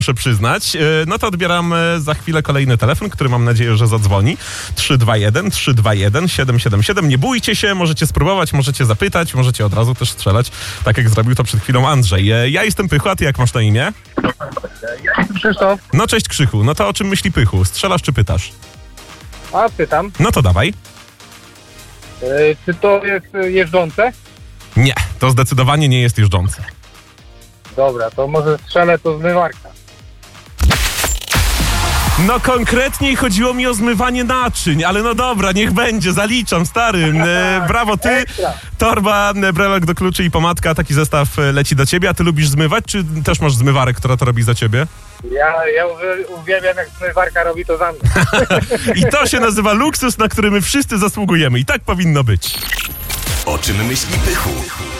muszę przyznać. No to odbieram za chwilę kolejny telefon, który mam nadzieję, że zadzwoni. 321-777. Nie bójcie się, możecie spróbować, możecie zapytać, możecie od razu też strzelać, tak jak zrobił to przed chwilą Andrzej. Ja jestem Pychu, a ty jak masz na imię? Ja jestem Krzysztof. No cześć Krzychu, no to o czym myśli Pychu? Strzelasz czy pytasz? A pytam, No to dawaj. czy to jest jeżdżące? Nie, to zdecydowanie nie jest jeżdżące. Dobra, to może strzelę to zmywarka. No konkretniej chodziło mi o zmywanie naczyń, ale no dobra, niech będzie, zaliczam, stary. Brawo, ty, Ekstra. torba, brelok do kluczy i pomadka, taki zestaw leci do ciebie. A ty lubisz zmywać, czy też masz zmywarę, która to robi za ciebie? Ja uwielbiam, jak zmywarka robi to za mnie. I to się nazywa luksus, na który my wszyscy zasługujemy i tak powinno być. O czym myśli Pychu?